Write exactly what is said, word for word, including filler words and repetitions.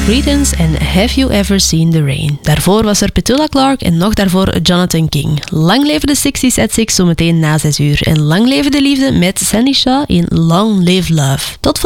Creedence en Have You Ever Seen the Rain. Daarvoor was er Petula Clark en nog daarvoor Jonathan King. Lang leven de sixties at six, zometeen na zes uur. En lang leven de liefde met Sandy Shaw in Long Live Love. Tot